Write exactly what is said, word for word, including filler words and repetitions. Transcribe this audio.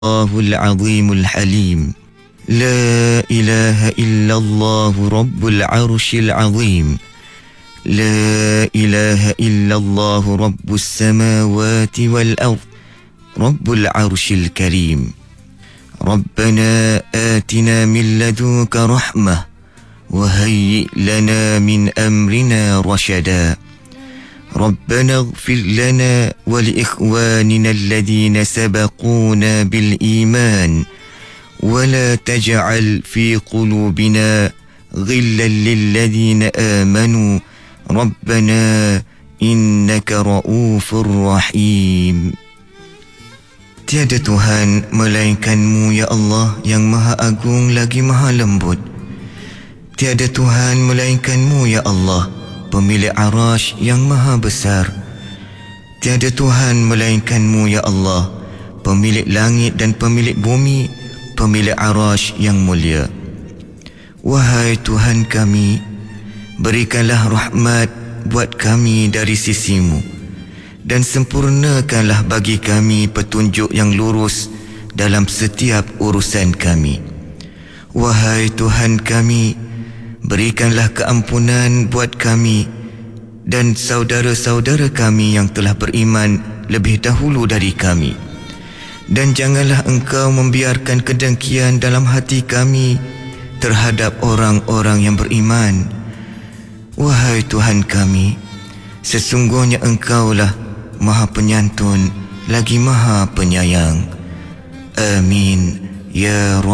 الله العظيم الحليم. لا إله إلا الله رب العرش العظيم. لا إله إلا الله رب السماوات والأرض رب العرش الكريم. ربنا آتنا من لدنك رحمة وهيئ لنا من أمرنا رشدا. ربنا اغفر لنا ولإخواننا الذين سبقونا بالإيمان ولا تجعل في قلوبنا غلا للذين آمنوا ربنا إنك رؤوف رحيم. Tiada Tuhan melainkan-Mu ya Allah yang Maha Agung lagi Maha Lembut. Tiada Tuhan melainkan-Mu ya Allah, pemilik Arash yang Maha Besar. Tiada Tuhan melainkan-Mu ya Allah, pemilik langit dan pemilik bumi, pemilik Arash yang mulia. Wahai Tuhan kami, berikanlah rahmat buat kami dari sisi-Mu dan sempurnakanlah bagi kami petunjuk yang lurus dalam setiap urusan kami. Wahai Tuhan kami, berikanlah keampunan buat kami dan saudara-saudara kami yang telah beriman lebih dahulu dari kami. Dan janganlah Engkau membiarkan kedengkian dalam hati kami terhadap orang-orang yang beriman. Wahai Tuhan kami, sesungguhnya Engkaulah Maha Penyantun lagi Maha Penyayang. Amin ya Rabb.